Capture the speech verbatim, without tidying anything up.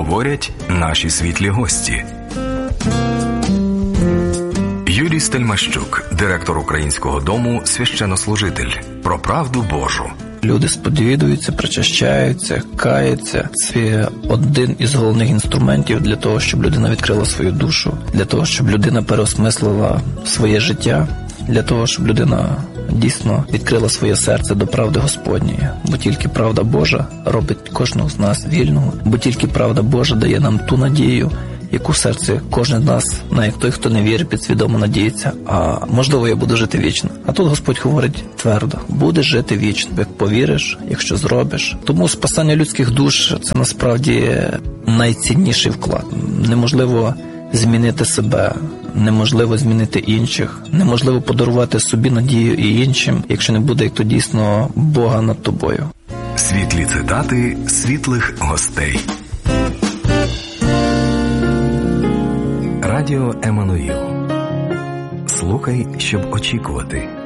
говорять наші світлі гості. Юрій Стельмащук, директор Українського дому «Священнослужитель». Про правду Божу. Люди сповідуються, причащаються, каються. Це один із головних інструментів для того, щоб людина відкрила свою душу, для того, щоб людина переосмислила своє життя, для того, щоб людина дійсно відкрила своє серце до правди Господньої. Бо тільки правда Божа робить кожного з нас вільного, бо тільки правда Божа дає нам ту надію, яку в серці кожен з нас, навіть той, хто не вірить, підсвідомо надіється, а можливо я буду жити вічно. А тут Господь говорить твердо: будеш жити вічно, як повіриш, якщо зробиш. Тому спасання людських душ – це насправді найцінніший вклад. Неможливо змінити себе, неможливо змінити інших, неможливо подарувати собі надію і іншим, якщо не буде, як то дійсно Бога над тобою. Світлі цитати світлих гостей. Радіо Еммануїл. Слухай, щоб очікувати.